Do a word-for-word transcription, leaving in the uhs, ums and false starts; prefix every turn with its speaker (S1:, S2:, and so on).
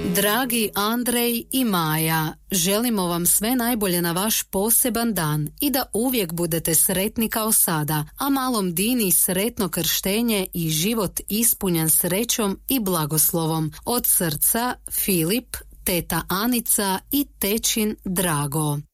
S1: Dragi Andrej i Maja, želimo vam sve najbolje na vaš poseban dan i da uvijek budete sretni kao sada, a malom Dini sretno krštenje i život ispunjen srećom i blagoslovom. Od srca Filip, teta Anica i tečin Drago.